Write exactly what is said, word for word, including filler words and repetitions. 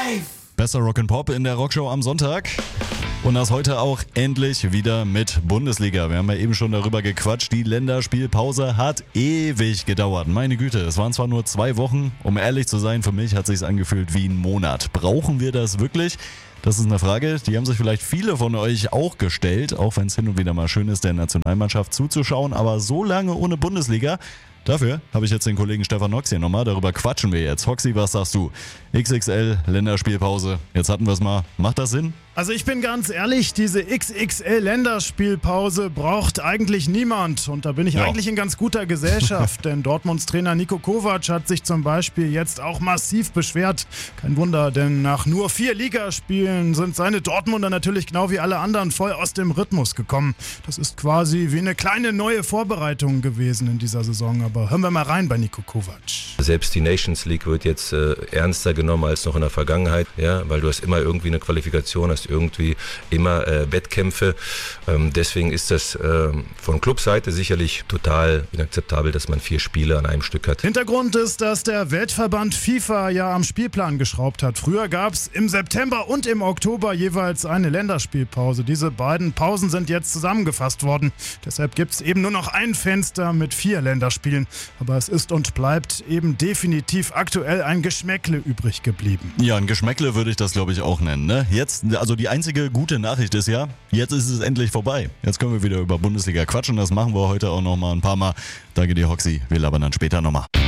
Bester Rock'n'Pop in der Rockshow am Sonntag. Und das heute auch endlich wieder mit Bundesliga. Wir haben ja eben schon darüber gequatscht. Die Länderspielpause hat ewig gedauert. Meine Güte, es waren zwar nur zwei Wochen. Um ehrlich zu sein, für mich hat es sich angefühlt wie ein Monat. Brauchen wir das wirklich? Das ist eine Frage, die haben sich vielleicht viele von euch auch gestellt. Auch wenn es hin und wieder mal schön ist, der Nationalmannschaft zuzuschauen. Aber so lange ohne Bundesliga... Dafür habe ich jetzt den Kollegen Stefan Nox hier nochmal. Darüber quatschen wir jetzt. Hoxi, was sagst du? X X L, Länderspielpause. Jetzt hatten wir es mal. Macht das Sinn? Also ich bin ganz ehrlich, diese X X L-Länderspielpause braucht eigentlich niemand. Und da bin ich ja. eigentlich in ganz guter Gesellschaft. Denn Dortmunds Trainer Niko Kovac hat sich zum Beispiel jetzt auch massiv beschwert. Kein Wunder, denn nach nur vier Ligaspielen sind seine Dortmunder natürlich genau wie alle anderen voll aus dem Rhythmus gekommen. Das ist quasi wie eine kleine neue Vorbereitung gewesen in dieser Saison. Aber hören wir mal rein bei Niko Kovac. Selbst die Nations League wird jetzt äh, ernster genommen als noch in der Vergangenheit. Ja, weil du hast immer irgendwie eine Qualifikation, hast irgendwie immer äh, Wettkämpfe. Ähm, deswegen ist das äh, von Clubseite sicherlich total inakzeptabel, dass man vier Spiele an einem Stück hat. Hintergrund ist, dass der Weltverband FIFA ja am Spielplan geschraubt hat. Früher gab es im September und im Oktober jeweils eine Länderspielpause. Diese beiden Pausen sind jetzt zusammengefasst worden. Deshalb gibt es eben nur noch ein Fenster mit vier Länderspielen. Aber es ist und bleibt eben definitiv aktuell ein Geschmäckle übrig geblieben. Ja, ein Geschmäckle würde ich das, glaube ich, auch nennen. Ne? Jetzt, also die einzige gute Nachricht ist ja, jetzt ist es endlich vorbei. Jetzt können wir wieder über Bundesliga quatschen. Das machen wir heute auch noch mal ein paar Mal. Danke dir, Hoxi. Wir labern dann später nochmal.